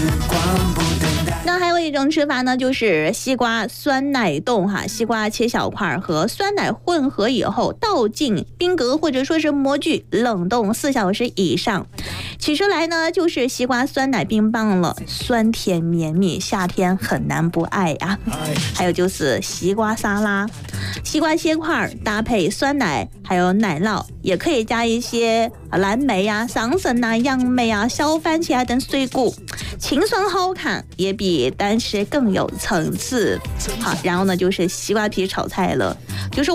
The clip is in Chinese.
那还有一种吃法呢，就是西瓜酸奶冻哈，西瓜切小块和酸奶混合以后倒进冰格或者说是模具冷冻4小时以上，取出来呢就是西瓜酸奶冰棒了，酸甜绵密，夏天很难不爱呀。还有就是西瓜沙拉，西瓜切块搭配酸奶还有奶酪，也可以加一些蓝莓啊、桑葚啊、杨梅啊、小番茄啊等水果，清爽好看，也比单吃更有层次。好，然后呢就是西瓜皮炒菜了，就是